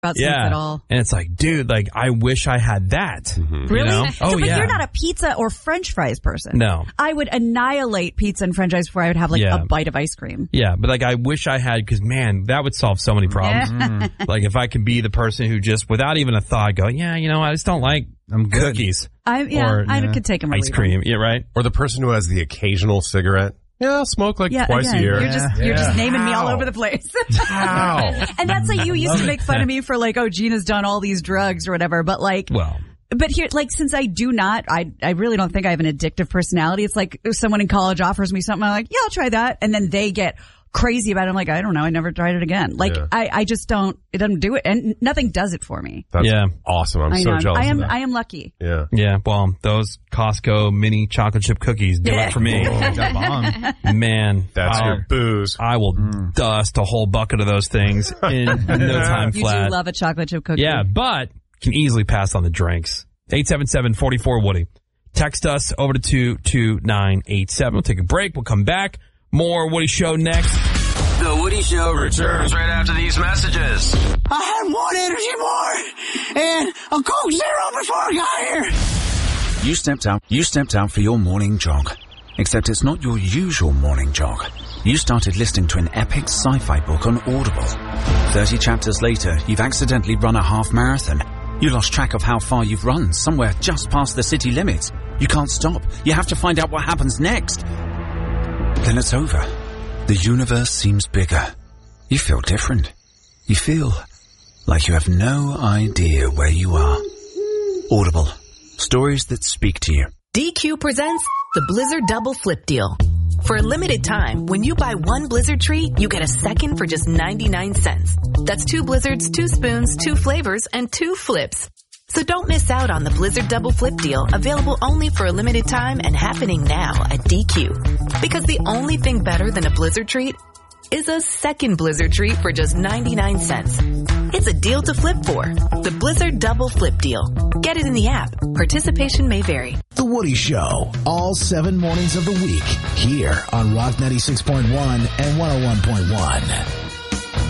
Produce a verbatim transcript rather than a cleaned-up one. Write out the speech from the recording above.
about yeah. snakes at all. And it's like, dude, like, I wish I had that. Mm-hmm. Really? You know? So, Oh, but yeah. you're not a pizza or French fries person. No. I would annihilate pizza and French fries before I would have like Yeah. a bite of ice cream. Yeah, but like, I wish I had, because man, that would solve so many problems. Yeah. Like, if I could be the person who just, without even a thought, go, yeah, you know, I just don't like I'm good. cookies. I, yeah, or, I yeah, could take them or ice leave cream. them. Yeah, right? Or the person who has the occasional cigarette. Yeah, I'll smoke like Yeah, twice again, a year. You're just yeah. you're just naming me all How? over the place. How? And that's like you used to make fun of me for like, oh, Gina's done all these drugs or whatever. But like, Well, but here, like, since I do not, I I really don't think I have an addictive personality. It's like if someone in college offers me something, I'm like, yeah, I'll try that, and then they get crazy about it. I'm like, I don't know, I never tried it again. Like, Yeah. I I just don't. It doesn't do it, and nothing does it for me. That's Yeah. awesome. I'm I so know. jealous I am of that. I am lucky. yeah. yeah, well, those Costco mini chocolate chip cookies do Yeah. it for me. Oh, got bomb. Man, That's I'll- your booze. I will dust a whole bucket of those things in no time You flat. do love a chocolate chip cookie. Yeah, but can easily pass on the drinks. eight seven seven, four four, Woody. Text us over to two two nine eight seven. We'll take a break. We'll come back. More Woody Show next. The Woody Show returns right after these messages. I had one energy bar and a Coke Zero before I got here. You stepped out, you stepped out for your morning jog. Except it's not your usual morning jog. You started listening to an epic sci-fi book on Audible. Thirty chapters later, you've accidentally run a half marathon. You lost track of how far you've run, somewhere just past the city limits. You can't stop. You have to find out what happens next. Then it's over. The universe seems bigger. You feel different. You feel like you have no idea where you are. Audible. Stories that speak to you. D Q presents the Blizzard Double Flip Deal. For a limited time, when you buy one Blizzard treat, you get a second for just ninety-nine cents. That's two Blizzards, two spoons, two flavors, and two flips. So don't miss out on the Blizzard Double Flip Deal, available only for a limited time and happening now at D Q. Because the only thing better than a Blizzard treat is a second Blizzard treat for just ninety-nine cents. It's a deal to flip for. The Blizzard Double Flip Deal. Get it in the app. Participation may vary. The Woody Show, all seven mornings of the week, here on Rock ninety-six point one and one oh one point one.